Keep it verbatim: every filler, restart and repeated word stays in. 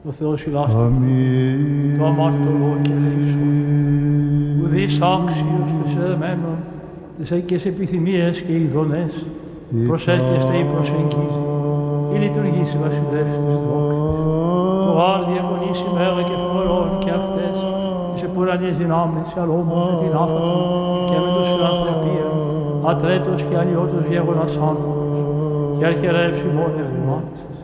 ο Θεός ηλάστηκε, το αμαρτωλό και ελέησον. Ουδείς άξιος πεσεδεμένων, τις έκες επιθυμίες και ειδονές, προσέρχεστε ή προσεγγίζει, ή λειτουργήσει βασιλεύς της δόξης. Το γάρ διακονήσει μέρα και φορών και αυτές, τις επουρανίες δυνάμεις, αλλά όμως με την άφατον και με τους φιλανθρωπία, ατρέτος και αλλιώτος γέγονας άνθρωπος, και αρχαιρεύσει μόνο εχρημάτισες.